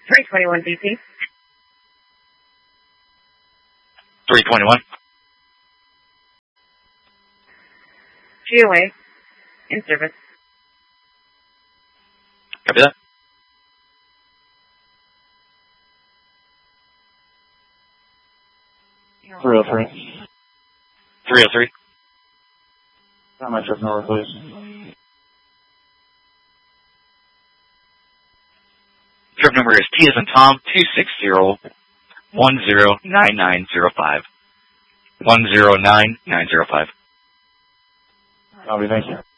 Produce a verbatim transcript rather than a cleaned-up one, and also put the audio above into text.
three twenty-one B P. three twenty-one. G O A. In service. Copy that. three oh three. three oh three. Got my trip number, please. Trip number is T as in Tom, two six zero, one zero nine nine zero five. one zero nine nine zero five. Copy, thank you.